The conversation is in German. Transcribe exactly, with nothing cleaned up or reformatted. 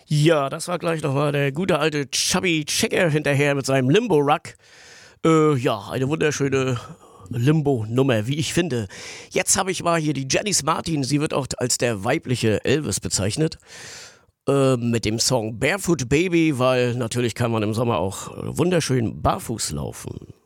Ja, das war gleich nochmal der gute alte Chubby Checker hinterher mit seinem Limbo-Ruck. Äh, ja, eine wunderschöne Limbo-Nummer, wie ich finde. Jetzt habe ich mal hier die Janice Martin, sie wird auch als der weibliche Elvis bezeichnet, äh, mit dem Song Barefoot Baby, weil natürlich kann man im Sommer auch wunderschön barfuß laufen.